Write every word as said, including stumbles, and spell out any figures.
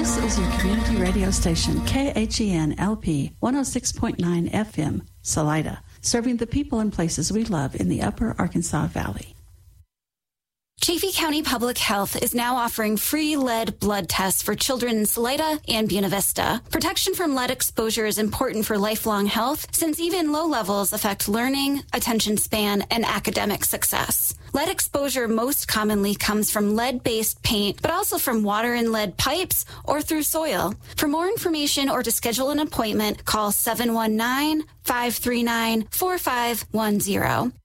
This is your community radio station, K H E N L P one oh six point nine F M, Salida, serving the people and places we love in the upper Arkansas Valley. Chaffee County Public Health is now offering free lead blood tests for children in Salida and Buena Vista. Protection from lead exposure is important for lifelong health since even low levels affect learning, attention span, and academic success. Lead exposure most commonly comes from lead-based paint, but also from water and lead pipes or through soil. For more information or to schedule an appointment, call seven one nine, five three nine, four five one zero.